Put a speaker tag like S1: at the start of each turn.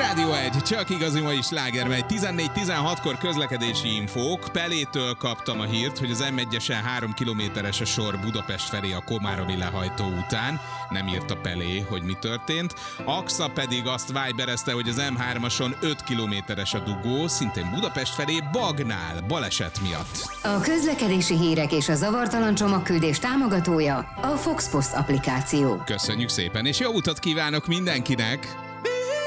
S1: Rádió 1, csak igazi mai sláger megy. 14-16-kor közlekedési infók. Pelétől kaptam a hírt, hogy az M1-esen 3 kilométeres a sor Budapest felé a komáromi lehajtó után. Nem írta Pelé, hogy mi történt. Axa pedig azt viberezte, hogy az M3-ason 5 kilométeres a dugó, szintén Budapest felé Bagnál, baleset miatt.
S2: A közlekedési hírek és a zavartalan csomagküldés támogatója a Fox Post applikáció.
S1: Köszönjük szépen, és jó utat kívánok mindenkinek!